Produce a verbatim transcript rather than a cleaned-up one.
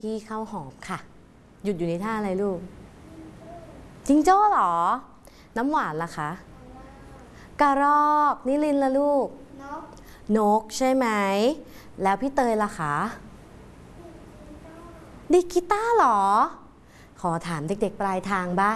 ที่ข้าวหอมค่ะหยุดอยู่ในท่าอะไรลูกจิงโจ้เหรอน้ำหวานล่ะคะกระรอกนิลินล่ะลูกนกนกใช่ไหมแล้วพี่เตยล่ะคะดีดกีตาร์เหรอขอถามเด็กๆปลายทางบ้าง